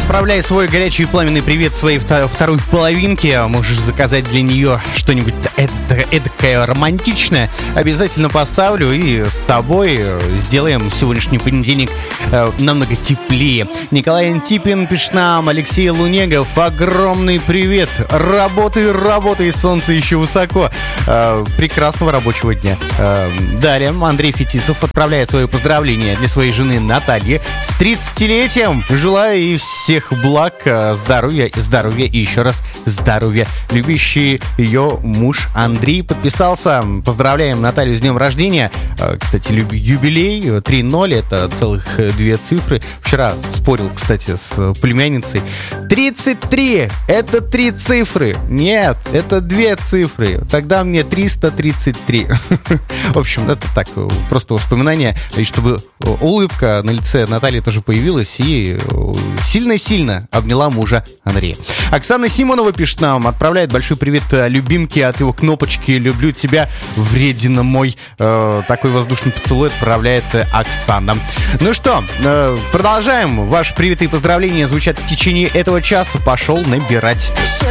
отправляй свой горячий и пламенный привет своей второй половинке. Можешь заказать для нее что-нибудь эдакое романтичное. Обязательно поставлю и с тобой сделаем сегодняшний понедельник намного теплее. Николай Антипин пишет нам, Алексей Лунегов, огромный привет. Работай, солнце еще высоко. Прекрасного рабочего дня. Далее Андрей Фетисов отправляет свое поздравление для своей жены Натальи с 30-летием. Желаю ей всех благ, здоровья и еще раз здоровья. Любящий ее муж Андрей подписался. Поздравляем Наталью с днем рождения. Кстати, юбилей 3-0, это целых 2 цифры. Вчера спорил, кстати, с племянницей. 33 это 3 цифры. Нет, это 2 цифры. Тогда мне 333. В общем, это так, просто воспоминания. И чтобы улыбка на лице Натальи тоже появилась и сильно-сильно обняла мужа Андрея. Оксана Симонова пишет нам, отправляет большой привет любимке от его кнопочки «Люблю тебя, вредина мой». Такой воздушный поцелуй отправляет Оксана. Ну что, продолжаем. Ваши приветы и поздравления звучат в течение этого часа. Пошел набирать.